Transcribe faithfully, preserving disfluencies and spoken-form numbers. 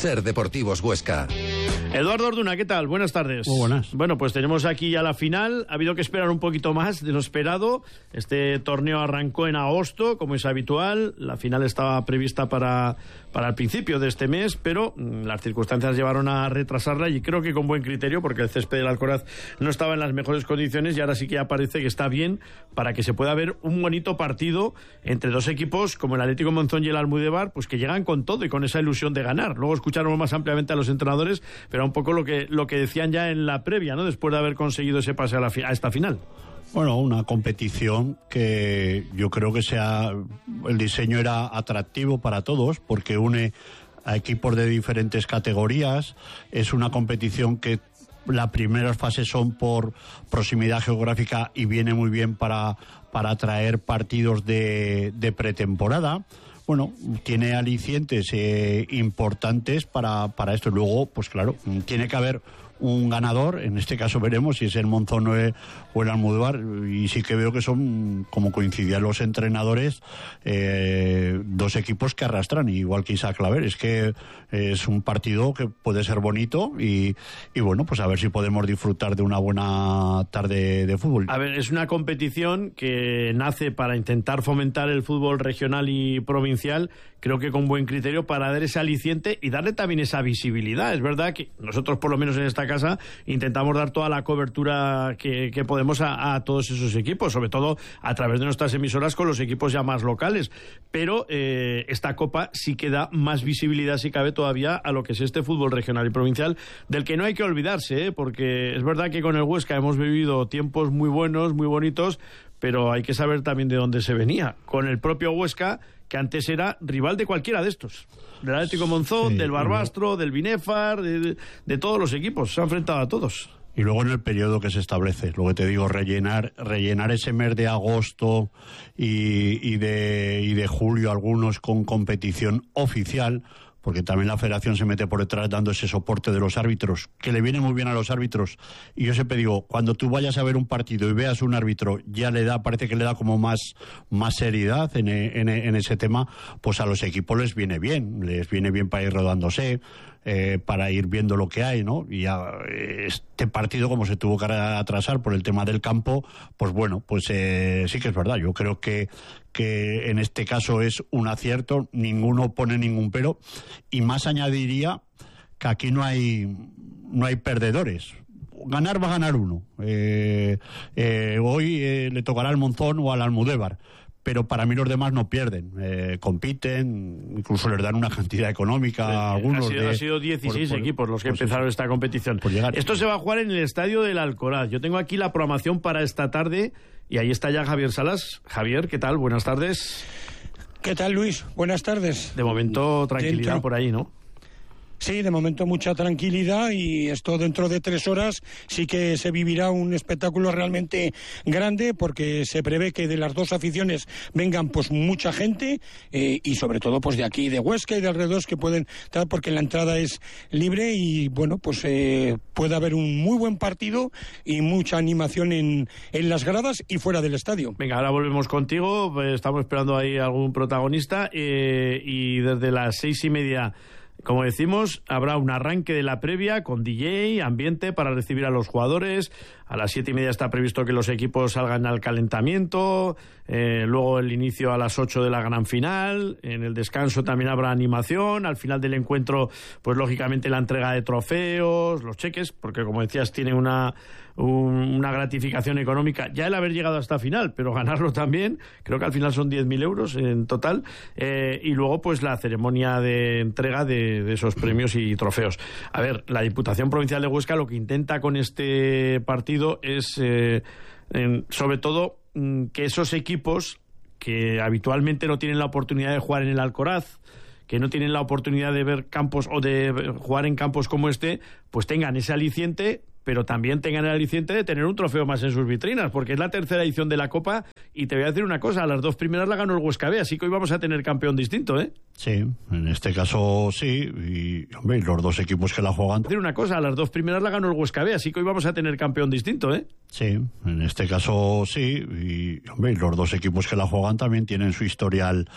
Ser Deportivos Huesca. Eduardo Orduna, ¿qué tal? Buenas tardes. Muy buenas. Bueno, pues tenemos aquí ya la final. Ha habido que esperar un poquito más de lo esperado. Este torneo arrancó en agosto, como es habitual. La final estaba prevista para, para el principio de este mes, pero mmm, las circunstancias llevaron a retrasarla y creo que con buen criterio, porque el césped del Alcoraz no estaba en las mejores condiciones y ahora sí que ya parece que está bien para que se pueda ver un bonito partido entre dos equipos como el Atlético Monzón y el Almudévar, pues que llegan con todo y con esa ilusión de ganar. Luego escucharon más ampliamente a los entrenadores, pero un poco lo que lo que decían ya en la previa, ¿no? Después de haber conseguido ese pase a, la, a esta final. Bueno, una competición que yo creo que sea el diseño era atractivo para todos porque une a equipos de diferentes categorías. Es una competición que las primeras fases son por proximidad geográfica y viene muy bien para, para atraer partidos de, de pretemporada. Bueno, tiene alicientes eh, importantes para, para esto. Luego, pues claro, tiene que haber un ganador. En este caso veremos si es el Monzón o el, o el Almudévar. Y sí que veo que son, como coincidían los entrenadores, eh, dos equipos que arrastran, igual que Isaac Claver. Es que es un partido que puede ser bonito y, y bueno, pues a ver si podemos disfrutar de una buena tarde de fútbol. A ver, es una competición que nace para intentar fomentar el fútbol regional y provincial, creo que con buen criterio, para dar ese aliciente y darle también esa visibilidad. Es verdad que nosotros, por lo menos en esta casa, intentamos dar toda la cobertura que, que podemos a, a todos esos equipos, sobre todo a través de nuestras emisoras con los equipos ya más locales, pero eh, esta Copa sí que da más visibilidad, si cabe, todavía a lo que es este fútbol regional y provincial, del que no hay que olvidarse, ¿eh? Porque es verdad que con el Huesca hemos vivido tiempos muy buenos, muy bonitos, pero hay que saber también de dónde se venía. Con el propio Huesca, que antes era rival de cualquiera de estos, del Atlético Monzón, sí, del Barbastro, del Binéfar, de, de, de todos los equipos, se ha enfrentado a todos. Y luego en el periodo que se establece, lo que te digo, rellenar rellenar ese mes de agosto y, y, de, y de julio algunos con competición oficial, porque también la federación se mete por detrás dando ese soporte de los árbitros, que le viene muy bien a los árbitros. Y yo siempre digo, cuando tú vayas a ver un partido y veas un árbitro, ya le da, parece que le da como más, más seriedad en, en, en ese tema, pues a los equipos les viene bien, les viene bien para ir rodándose, eh, para ir viendo lo que hay, ¿no? Y a, este partido, como se tuvo que atrasar por el tema del campo, pues bueno, pues eh, sí que es verdad, yo creo que que en este caso es un acierto, ninguno pone ningún pero, y más añadiría que aquí no hay no hay perdedores. Ganar va a ganar uno. Eh, eh, hoy eh, le tocará al Monzón o al Almudévar, pero para mí los demás no pierden, eh, compiten, incluso les dan una cantidad económica a algunos. Ha sido, de, ha sido dieciséis por, por, equipos los que pues empezaron eso, esta competición. Esto se va a jugar en el estadio del Alcoraz. Yo tengo aquí la programación para esta tarde y ahí está ya Javier Salas. Javier, ¿qué tal? Buenas tardes. ¿Qué tal, Luis? Buenas tardes. De momento, tranquilidad Dentro... por ahí, ¿no? Sí, de momento mucha tranquilidad y esto dentro de tres horas sí que se vivirá un espectáculo realmente grande porque se prevé que de las dos aficiones vengan pues mucha gente eh, y sobre todo pues de aquí, de Huesca y de alrededor que pueden estar porque la entrada es libre y bueno, pues eh, puede haber un muy buen partido y mucha animación en, en las gradas y fuera del estadio. Venga, ahora volvemos contigo, pues estamos esperando ahí algún protagonista eh, y desde las seis y media, como decimos, habrá un arranque de la previa con D J, ambiente para recibir a los jugadores. A las siete y media está previsto que los equipos salgan al calentamiento, eh, luego el inicio a las ocho de la gran final, en el descanso también habrá animación, al final del encuentro pues lógicamente la entrega de trofeos, los cheques, porque como decías tiene una, un, una gratificación económica ya el haber llegado hasta final, pero ganarlo también, creo que al final son diez mil euros en total, eh, y luego pues la ceremonia de entrega de, de esos premios y trofeos. A ver, la Diputación Provincial de Huesca lo que intenta con este partido es eh, en, sobre todo mm, que esos equipos que habitualmente no tienen la oportunidad de jugar en el Alcoraz, que no tienen la oportunidad de ver campos o de jugar en campos como este, pues tengan ese aliciente, pero también tengan el aliciente de tener un trofeo más en sus vitrinas, porque es la tercera edición de la Copa y te voy a decir una cosa, las dos primeras la ganó el Huesca B, así que hoy vamos a tener campeón distinto, ¿eh? Sí, en este caso sí, y hombre, los dos equipos que la juegan... Te voy a decir una cosa, las dos primeras la ganó el Huesca B, así que hoy vamos a tener campeón distinto, ¿eh? Sí, en este caso sí, y hombre, los dos equipos que la juegan también tienen su historial